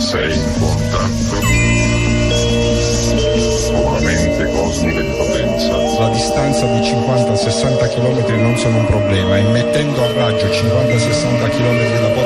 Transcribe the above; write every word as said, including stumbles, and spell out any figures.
Sei in contatto con la mente cosmica di potenza. La distanza di cinquanta sessanta chilometri non sono un problema, immettendo a raggio cinquanta sessanta chilometri da